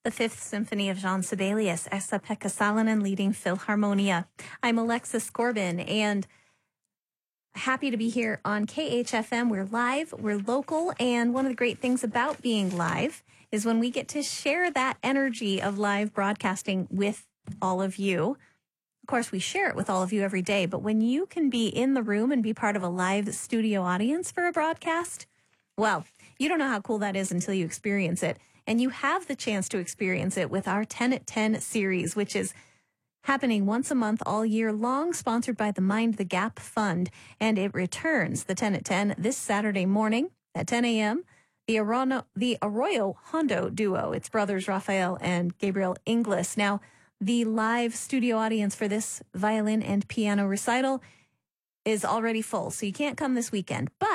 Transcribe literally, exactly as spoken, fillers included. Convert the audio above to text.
The Fifth Symphony of Jean Sibelius, Esa-Pekka Salonen leading Philharmonia. I'm Alexis Corbin, and happy to be here on K H F M. We're live, we're local, and one of the great things about being live is when we get to share that energy of live broadcasting with all of you. Of course, we share it with all of you every day, but when you can be in the room and be part of a live studio audience for a broadcast, well, you don't know how cool that is until you experience it. And you have the chance to experience it with our ten at ten series, which is happening once a month all year long, sponsored by the Mind the Gap Fund. And it returns the ten at ten this Saturday morning at ten a.m. The, Arano, the Arroyo Hondo duo, it's brothers Rafael and Gabriel Inglis. Now, the live studio audience for this violin and piano recital is already full, so you can't come this weekend. But